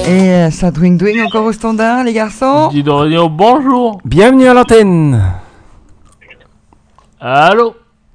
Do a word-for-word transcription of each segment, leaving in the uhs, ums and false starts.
Et euh, ça dwing dwing encore au standard, les garçons. Dido Radio, bonjour. Bienvenue à l'antenne. Allô.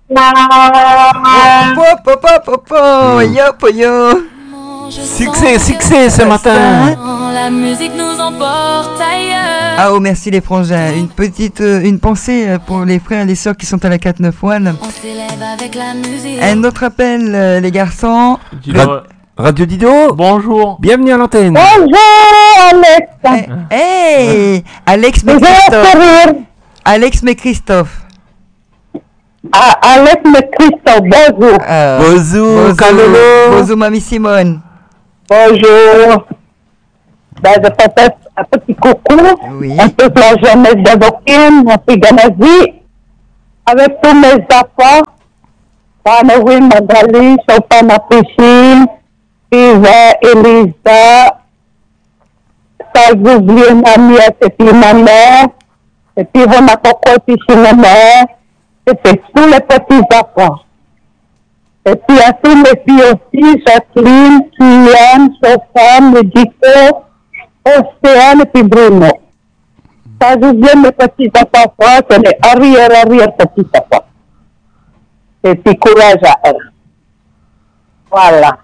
Pop, pop, pop, pop, pop, yo, yo. Succès, succès ce matin. La musique nous emporte ailleurs. Ah oh, merci les frangins. Une petite, euh, une pensée pour les frères et les sœurs qui sont à la quatre neuf un. On s'élève avec la musique. Un autre appel, euh, les garçons. Ra- Radio Dido. Bonjour. Bienvenue à l'antenne. Bonjour Alex. Hey, hey Alex mais Christophe. Alex mais Christophe. Ah, Alex mais Christophe, bonjour. Euh, Bonjour, Kalolo. Bonjour, mamie Simone. Bonjour. Ben, je passe un petit coucou. Oui. Un peu la jeunesse d'Avokin, un peu Ganazi. Avec tous mes enfants. Panoui, Magali, Chopin, Piscine, Iva, Elisa. Ça, j'oublie une amie, et puis ma mère. Et puis, on a encore Piscine, ma mère. C'était tous les petits enfants. Et puis à tous les filles aussi, Jacqueline, Kylian, Sophane, Médico, Océane et puis Bruno. Ça, je viens mes petits enfants, c'est les arrière-arrière petits enfants. Et puis courage à eux. Voilà.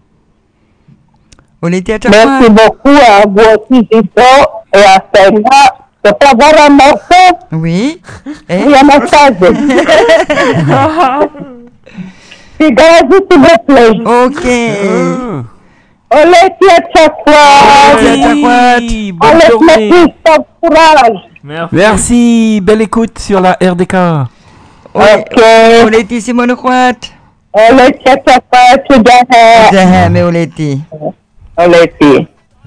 On était à Merci beaucoup à vous aussi, Dito, et à Senna. Je peux avoir un morceau? Oui. Et il y a un message. C'est gratuit, s'il vous plaît. Ok. Olé, Oui, bonne Olé, journée. Christophe, courage. Merci. Merci, belle écoute sur la R D K. Ok. On était Simone Croat. Olé, Tchakwat, Tchakwat. Jaha, mais on était. Olé,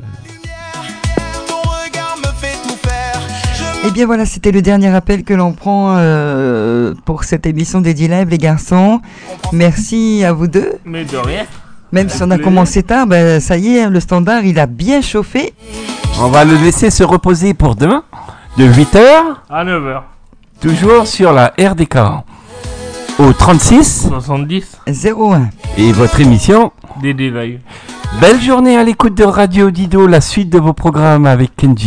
Eh bien voilà, c'était le dernier appel que l'on prend euh, pour cette émission dédiée live, les garçons. Merci à vous deux. Mais de rien. Même si on a commencé tard, ben, ça y est, le standard, il a bien chauffé. On va le laisser se reposer pour demain, de huit heures, À neuf heures. toujours sur la R D K. Au trente-six soixante-dix. zéro un. et votre émission. Dédé Live. Belle journée à l'écoute de Radio Dido, la suite de vos programmes avec Kenji.